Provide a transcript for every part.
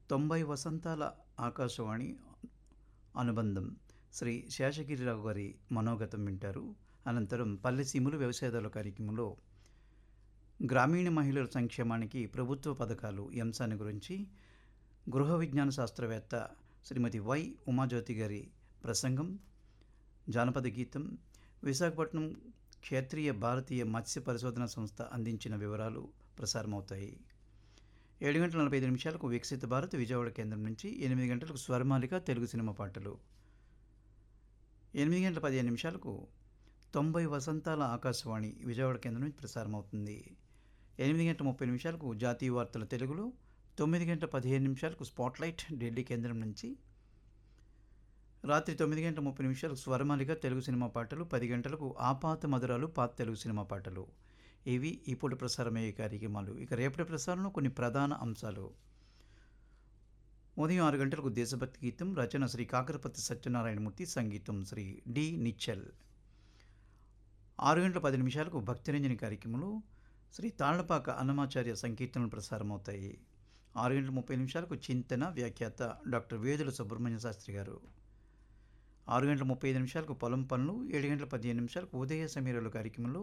90 వసంతాల ఆకాశవాణి అనుబంధం శ్రీ శేషగిరిరావు గారి మనోగతం వింటారు. అనంతరం పల్లెసీములు వ్యవసాయదారుల కార్యక్రమంలో గ్రామీణ మహిళల సంక్షేమానికి ప్రభుత్వ పథకాలు ఈ అంశాన్ని గురించి గృహ విజ్ఞాన శాస్త్రవేత్త శ్రీమతి వై ఉమాజ్యోతి గారి ప్రసంగం, జానపద గీతం, విశాఖపట్నం క్షేత్రీయ భారతీయ మత్స్య పరిశోధన సంస్థ అందించిన వివరాలు ప్రసారమవుతాయి. 7:45 వికసిత భారత్ విజయవాడ కేంద్రం నుంచి, 8 గంటలకు స్వరమాలిక తెలుగు సినిమా పాటలు, 8:15 90 వసంతాల ఆకాశవాణి విజయవాడ కేంద్రం నుంచి ప్రసారమవుతుంది. 8:30 జాతీయ వార్తల తెలుగులో, 9:15 స్పాట్లైట్ ఢిల్లీ కేంద్రం నుంచి, రాత్రి 9:30 స్వరమాలిక తెలుగు సినిమా పాటలు, 10 గంటలకు ఆపాత మధురాలు పాత తెలుగు సినిమా పాటలు. ఇవి ఇప్పుడు ప్రసారమయ్యే కార్యక్రమాలు. ఇక రేపటి ప్రసారంలో కొన్ని ప్రధాన అంశాలు: ఉదయం 6 గంటలకు దేశభక్తి గీతం, రచన శ్రీ కాకరపతి సత్యనారాయణమూర్తి, సంగీతం శ్రీ డి నిచ్చల్. 6:10 భక్తిరంజని కార్యక్రమంలో శ్రీ తాళ్లపాక అన్నమాచార్య సంకీర్తనలు ప్రసారమవుతాయి. 6:30 చింతన, వ్యాఖ్యాత డాక్టర్ వేదుల సుబ్రహ్మణ్య శాస్త్రి గారు. 6:35 పొలం పనులు, 7:15 ఉదయ సమీరాలు కార్యక్రమంలో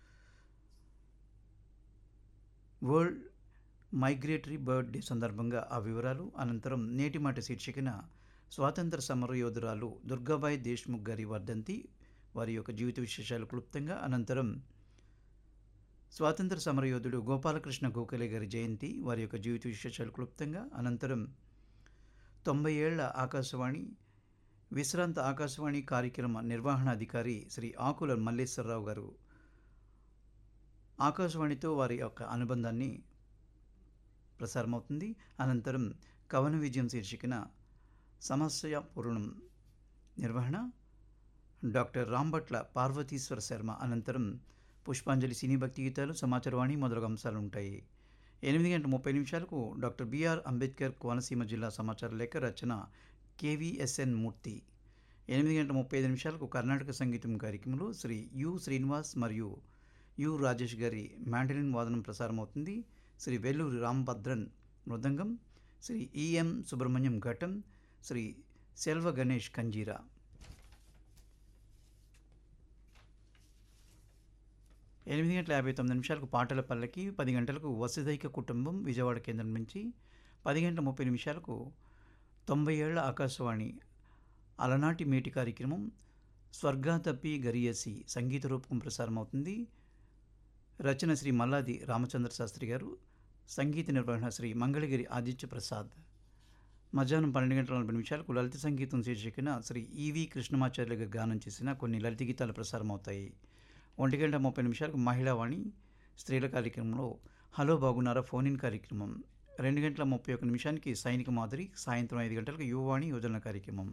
వరల్డ్ మైగ్రేటరీ బర్డ్ డే సందర్భంగా ఆ వివరాలు. అనంతరం నేటి మాట శీర్షికన స్వాతంత్ర సమరయోధురాలు దుర్గాబాయి దేశ్ముఖ్ గారి వర్ధంతి, వారి యొక్క జీవిత విశేషాలు క్లుప్తంగా. అనంతరం స్వాతంత్ర సమరయోధుడు గోపాలకృష్ణ గోఖలే గారి జయంతి, వారి యొక్క జీవిత విశేషాలు క్లుప్తంగా. అనంతరం 90 ఏళ్ల ఆకాశవాణి విశ్రాంత ఆకాశవాణి కార్యక్రమ నిర్వహణాధికారి శ్రీ ఆకుల మల్లేశ్వరరావు గారు ఆకాశవాణితో వారి యొక్క అనుబంధాన్ని ప్రసారమవుతుంది. అనంతరం కవన విజయం శీర్షికన సమస్య పూర్ణం నిర్వహణ డాక్టర్ రాంభట్ల పార్వతీశ్వర శర్మ. అనంతరం పుష్పాంజలి సినీ భక్తి గీతాలు, సమాచారవాణి మొదలగు అంశాలు ఉంటాయి. 8:30 డాక్టర్ బిఆర్ అంబేద్కర్ కోనసీమ జిల్లా సమాచార లేఖ, రచన కేవీఎస్ఎన్ మూర్తి. 8:35 కర్ణాటక సంగీతం కార్యక్రమంలో శ్రీ యు శ్రీనివాస్ మరియు యు రాజేష్ గారి మ్యాండలిన్ వాదనం ప్రసారమవుతుంది. శ్రీ వెల్లూరి రాంభద్రన్ మృదంగం, శ్రీ ఈఎం సుబ్రహ్మణ్యం ఘటం, శ్రీ సెల్వ గణేష్ కంజీరా. 8:59 పాటల పల్లకి, 10 గంటలకు వసుధైక కుటుంబం విజయవాడ కేంద్రం నుంచి, 10:30 90 ఏళ్ల ఆకాశవాణి అలనాటి మేటి కార్యక్రమం స్వర్గాతప్పి గరియసి సంగీత రూపకం ప్రసారమవుతుంది. రచన శ్రీ మల్లాది రామచంద్ర శాస్త్రి గారు, సంగీత నిర్వహణ శ్రీ మంగళగిరి ఆదిత్య ప్రసాద్. మధ్యాహ్నం 12:40 లలిత సంగీతం శీర్షికన శ్రీ ఈవి కృష్ణమాచార్యులు గారు గానం చేసిన కొన్ని లలిత గీతాలు ప్రసారమవుతాయి. 1:30 మహిళావాణి స్త్రీల కార్యక్రమంలో హలో బాగున్నారా ఫోన్ ఇన్ కార్యక్రమం. 2:31 సైనిక మాదిరి, సాయంత్రం 5 గంటలకు యువవాణి యోజన కార్యక్రమం.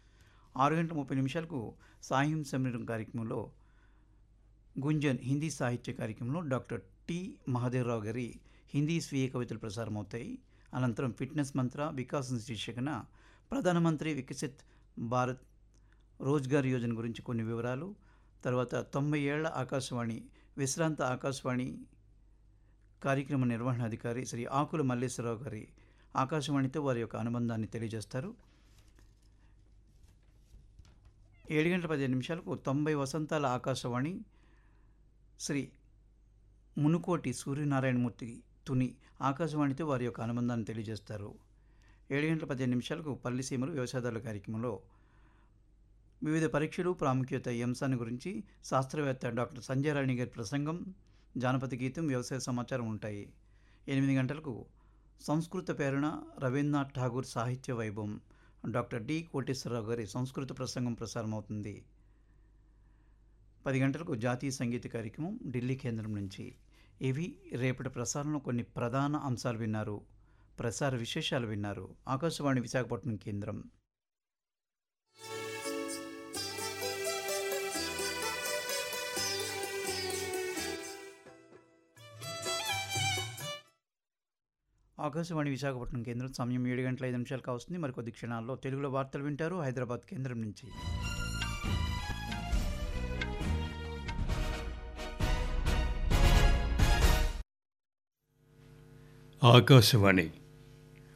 6:30 సాయం సమీరం కార్యక్రమంలో గుంజన్ హిందీ సాహిత్య కార్యక్రమంలో డాక్టర్ టి మహాదేవరావు గారి హిందీ స్వీయ కవితలు ప్రసారమవుతాయి. అనంతరం ఫిట్నెస్ మంత్ర వికాసం శీర్షికన ప్రధానమంత్రి వికసిత్ భారత్ రోజ్గార్ యోజన గురించి కొన్ని వివరాలు. తర్వాత 90 ఏళ్ల ఆకాశవాణి విశ్రాంత ఆకాశవాణి కార్యక్రమ నిర్వహణాధికారి శ్రీ ఆకుల మల్లేశ్వరరావు గారి ఆకాశవాణితో వారి యొక్క అనుబంధాన్ని తెలియజేస్తారు. 7:15 90 వసంతాల ఆకాశవాణి శ్రీ మునుకోటి సూర్యనారాయణమూర్తి తుని ఆకాశవాణితో వారి యొక్క అనుబంధాన్ని తెలియజేస్తారు. 7:15 పల్లెసీమలు వ్యవసాయదారుల కార్యక్రమంలో వివిధ పరీక్షలు ప్రాముఖ్యత ఈ అంశాన్ని గురించి శాస్త్రవేత్త డాక్టర్ సంజయ్ రాణి గారి ప్రసంగం, జానపద గీతం, వ్యవసాయ సమాచారం ఉంటాయి. 8 గంటలకు సంస్కృత ప్రేరణ రవీంద్రనాథ్ ఠాగూర్ సాహిత్య వైభవం డాక్టర్ డి కోటేశ్వరరావు గారి సంస్కృత ప్రసంగం ప్రసారమవుతుంది. 10 గంటలకు జాతీయ సంగీత కార్యక్రమం ఢిల్లీ కేంద్రం నుంచి. ఇవి రేపటి ప్రసారంలో కొన్ని ప్రధాన అంశాలు విన్నారు. ప్రసార విశేషాలు విన్నారు. ఆకాశవాణి విశాఖపట్నం కేంద్రం. ఆకాశవాణి విశాఖపట్నం కేంద్రం. సమయం 7:05 కావస్తుంది. మరికొద్ది క్షణాల్లో తెలుగులో వార్తలు వింటారు హైదరాబాద్ కేంద్రం నుంచి. ఆకాశవాణి